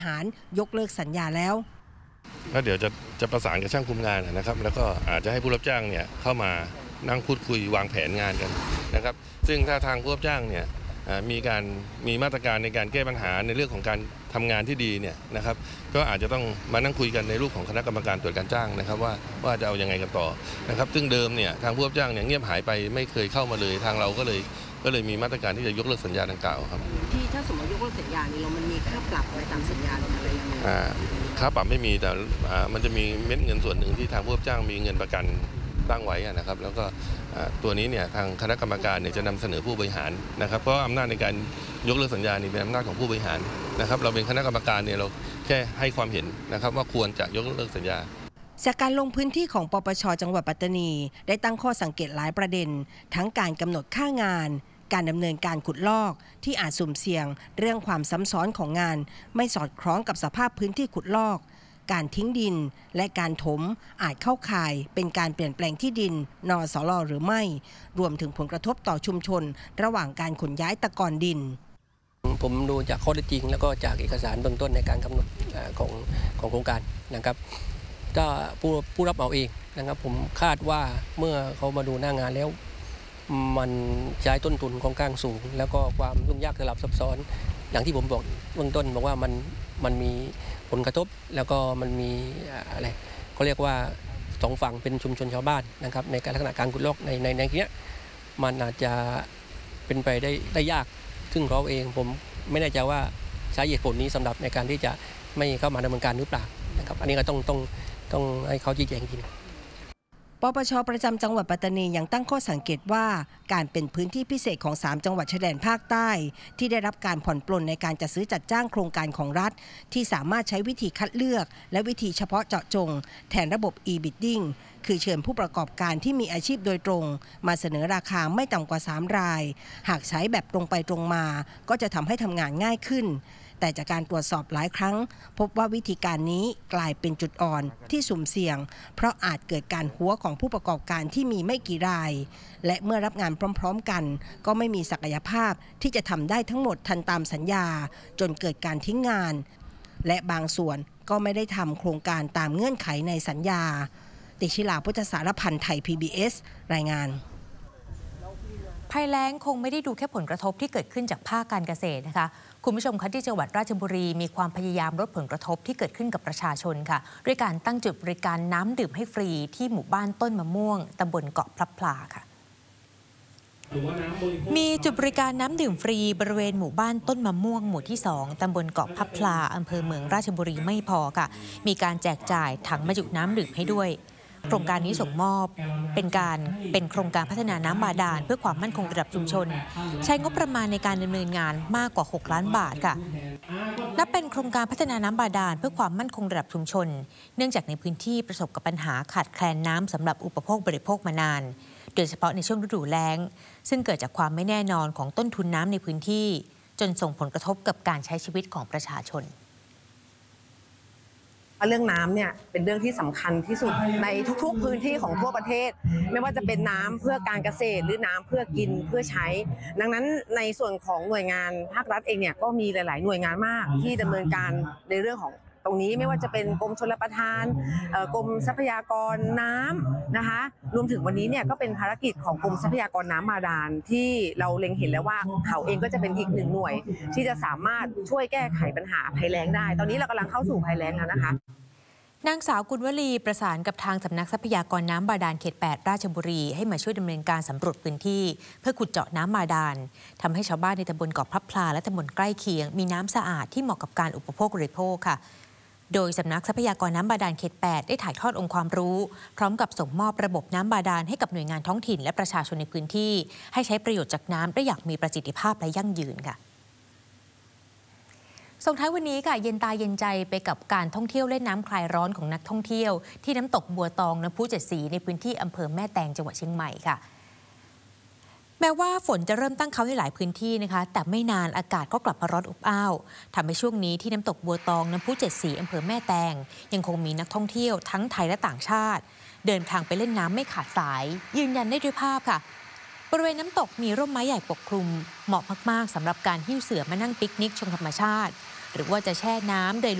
หารยกเลิกสัญญาแล้วเดี๋ยวจะประสานกับช่างคุมงานนะครับแล้วก็อาจจะให้ผู้รับจ้างเนี่ยเข้ามานั่งพูดคุยวางแผนงานกันนะครับซึ่งถ้าทางผู้รับจ้างเนี่ยมีมาตรการในการแก้ปัญหาในเรื่องของการทำงานที่ดีเนี่ยนะครับก็อาจจะต้องมานั่งคุยกันในรูปของคณะกรรมการตรวจการจ้างนะครับว่าจะเอายังไงกันต่อนะครับซึ่งเดิมเนี่ยทางผู้รับจ้างเนี่ยเงียบหายไปไม่เคยเข้ามาเลยทางเราก็เลยมีมาตรการที่จะยกเลิกสัญญาดังกล่าวครับที่ถ้าสมมติยกเลิกสัญญานี่มันมีค่าปรับอะไรตามสัญญาหรืออะไรยังไงค่าปรับไม่มีแต่มันจะมีเม็ดเงินส่วนหนึ่งที่ทางผู้รับจ้างมีเงินประกันตั้งไว้นะครับแล้วก็ตัวนี้เนี่ยทางคณะกรรมการเนี่ยจะนำเสนอผู้บริหารนะครับเพราะอำนาจในการยกเลิกสัญญานี่เป็นอำนาจของผู้บริหารนะครับเราเป็นคณะกรรมการเนี่ยเราแค่ให้ความเห็นนะครับว่าควรจะยกเลิกสัญญาจากการลงพื้นที่ของปปช.จังหวัดปัตตานีได้ตั้งข้อสังเกตหลายประเด็นทั้งการกำหนดค่างานการดำเนินการขุดลอกที่อาจสุ่มเสี่ยงเรื่องความซ้ำซ้อนของงานไม่สอดคล้องกับสภาพพื้นที่ขุดลอกการทิ้งดินและการถมอาจเข้าข่ายเป็นการเปลี่ยนแปลงที่ดินนสล.หรือไม่รวมถึงผลกระทบต่อชุมชนระหว่างการขนย้ายตะกอนดินผมดูจากข้อเท็จจริงแล้วก็จากเอกสารเบื้องต้นในการกำหนดของโครงการนะครับถ้าผู้รับเหมาเองนะครับผมคาดว่าเมื่อเขามาดูหน้างานแล้วมันใช้ต้นทุนค่อนข้างสูงแล้วก็ความยุ่งยากสลับซับซ้อนอย่างที่ผมบอกเบื้องต้นบอกว่ามันมีผลกระทบแล้วก็มันมีอะไรเขาเรียกว่าสองฝั่งเป็นชุมชนชาวบ้านนะครับในการลักษณะการขุดลอกในที่นี้มันอาจจะเป็นไปได้ยากซึ่งเราเองผมไม่แน่ใจว่าใช้เหตุผลนี้สำหรับในการที่จะไม่เข้ามาดำเนินการหรือเปล่านะครับอันนี้ก็ต้องให้เขาชี้แจงจริงปปช.ประจำจังหวัดปัตตานียังตั้งข้อสังเกตว่าการเป็นพื้นที่พิเศษของ3จังหวัดชายแดนภาคใต้ที่ได้รับการผ่อนปลนในการจัดซื้อจัดจ้างโครงการของรัฐที่สามารถใช้วิธีคัดเลือกและวิธีเฉพาะเจาะจงแทนระบบ e-bidding คือเชิญผู้ประกอบการที่มีอาชีพโดยตรงมาเสนอราคาไม่ต่ำกว่า3รายหากใช้แบบตรงไปตรงมาก็จะทำให้ทำงานง่ายขึ้นแต่จากการตรวจสอบหลายครั้งพบว่าวิธีการนี้กลายเป็นจุดอ่อนที่สุ่มเสี่ยงเพราะอาจเกิดการหัวของผู้ประกอบการที่มีไม่กี่รายและเมื่อรับงานพร้อมๆกันก็ไม่มีศักยภาพที่จะทำได้ทั้งหมดทันตามสัญญาจนเกิดการทิ้งงานและบางส่วนก็ไม่ได้ทำโครงการตามเงื่อนไขในสัญญาติชิลา พุทธสารพันธ์ไทย PBS รายงานภัยแล้งคงไม่ได้ดูแค่ผลกระทบที่เกิดขึ้นจากภาคการเกษตรนะคะคุณผู้ชมคะที่จังหวัดราชบุรีมีความพยายามลดผลกระทบที่เกิดขึ้นกับประชาชนค่ะด้วยการตั้งจุดบริการน้ำดื่มให้ฟรีที่หมู่บ้านต้นมะม่วงตำบลเกาะพลับพลาค่ะมีจุดบริการน้ำดื่มฟรีบริเวณหมู่บ้านต้นมะม่วงหมู่ที่2ตำบลเกาะพลับพลาอำเภอเมืองราชบุรีไม่พอค่ะมีการแจกจ่ายถังบรรจุน้ำดื่มให้ด้วยโครงการนี้ส่งมอบเป็นโครงการพัฒนาน้ำบาดาลเพื่อความมั่นคงระดับชุมชนใช้งบประมาณในการดำเนินงานมากกว่า6 ล้านบาทค่ะนับเป็นโครงการพัฒนาน้ำบาดาลเพื่อความมั่นคงระดับชุมชนเนื่องจากในพื้นที่ประสบกับปัญหาขาดแคลนน้ำสำหรับอุปโภคบริโภคมานานโดยเฉพาะในช่วงฤดูแล้งซึ่งเกิดจากความไม่แน่นอนของต้นทุนน้ำในพื้นที่จนส่งผลกระทบกับการใช้ชีวิตของประชาชนเรื่องน้ำเนี่ยเป็นเรื่องที่สำคัญที่สุดในทุกๆพื้นที่ของทั่วประเทศไม่ว่าจะเป็นน้ำเพื่อการเกษตรหรือน้ำเพื่อกินเพื่อใช้ดังนั้นในส่วนของหน่วยงานภาครัฐเองเนี่ยก็มีหลายๆหน่วยงานมากที่ดำเนินการในเรื่องของตรงนี้ไม่ว่าจะเป็นกรมชลประทานกรมทรัพยากรน้ำนะคะรวมถึงวันนี้เนี่ยก็เป็นภารกิจของกรมทรัพยากรน้ำบาดาลที่เราเล็งเห็นแล้วว่าเขาเองก็จะเป็นอีกหนึ่งหน่วยที่จะสามารถช่วยแก้ไขปัญหาภัยแล้งได้ตอนนี้เรากำลังเข้าสู่ภัยแล้งแล้วนะคะนางสาวกุลวลีประสานกับทางสำนักทรัพยากรน้ำบาดาลเขต 8 ราชบุรีให้มาช่วยดำเนินการสำรวจพื้นที่เพื่อขุดเจาะน้ำบาดาลทำให้ชาวบ้านในตำบลเกาะพลับพลาและตำบลใกล้เคียงมีน้ำสะอาดที่เหมาะกับการอุปโภคบริโภคค่ะโดยสำนักทรัพยากรน้ำบาดาลเขต 8 ได้ถ่ายทอดองค์ความรู้พร้อมกับส่งมอบระบบน้ำบาดาลให้กับหน่วยงานท้องถิ่นและประชาชนในพื้นที่ให้ใช้ประโยชน์จากน้ำได้อย่างมีประสิทธิภาพและยั่งยืนค่ะส่งท้ายวันนี้ค่ะเย็นตาเย็นใจไปกับการท่องเที่ยวเล่นน้ำคลายร้อนของนักท่องเที่ยวที่น้ำตกบัวตองน้ำพุ7 สีในพื้นที่อำเภอแม่แตงจังหวัดเชียงใหม่ค่ะแม้ว่าฝนจะเริ่มตั้งเขาในหลายพื้นที่นะคะแต่ไม่นานอากาศก็กลับมาร้อนอบอ้าวทำให้ช่วงนี้ที่น้ำตกบัวตองน้ำพุ7 สีอำเภอแม่แตงยังคงมีนักท่องเที่ยวทั้งไทยและต่างชาติเดินทางไปเล่นน้ำไม่ขาดสายยืนยันได้ด้วยภาพค่ะบริเวณน้ำตกมีร่มไม้ใหญ่ปกคลุมเหมาะมากๆสำหรับการหิ้วเสื่อมานั่งปิกนิกชมธรรมชาติหรือว่าจะแช่น้ำโดย